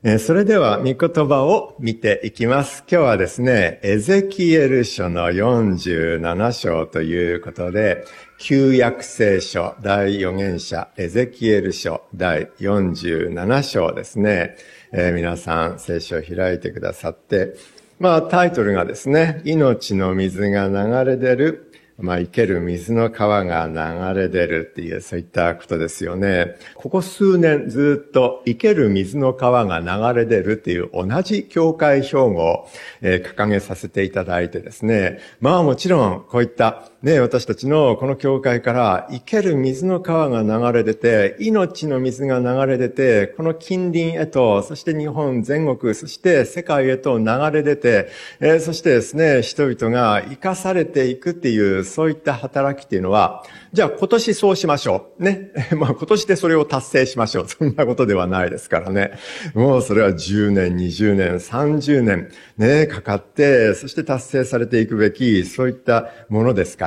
それでは、御言葉を見ていきます。今日はですね、エゼキエル書の47章ということで、旧約聖書第預言者エゼキエル書第47章ですね。皆さん聖書を開いてくださって、タイトルがですね、命の水が流れ出る、生ける水の川が流れ出るっていう、そういったことですよね。ここ数年ずっと生ける水の川が流れ出るっていう同じ教会標語を掲げさせていただいてですね。もちろんこういったね、私たちのこの教会から生ける水の川が流れ出て、命の水が流れ出て、この近隣へと、そして日本全国、そして世界へと流れ出て、そしてですね、人々が生かされていくっていう、そういった働きっていうのは、じゃあ今年そうしましょう。ね。今年でそれを達成しましょう。そんなことではないですからね。もうそれは10年、20年、30年、ね、かかって、そして達成されていくべき、そういったものですから、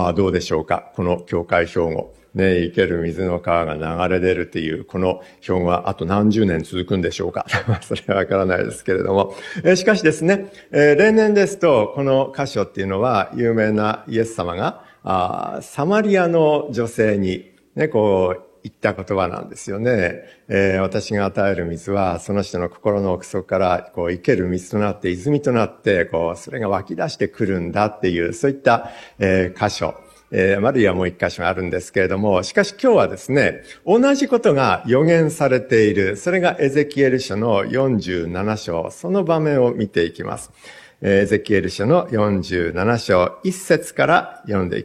どうでしょうか。この教会標語。ね、生ける水の川が流れ出るっていう、この標語はあと何十年続くんでしょうか。それはわからないですけれども。しかしですね、例年ですと、この箇所っていうのは、有名なイエス様が、サマリアの女性に、ね、言った言葉なんですよね。私が与える水は、その人の心の奥底から、生ける水となって、泉となって、それが湧き出してくるんだっていう、そういった、箇所。あるいはもう一箇所あるんですけれども、しかし今日はですね、同じことが予言されている、それがエゼキエル書の47章、その場面を見ていきます。エゼキエル書の47章、1節から読んでいきます。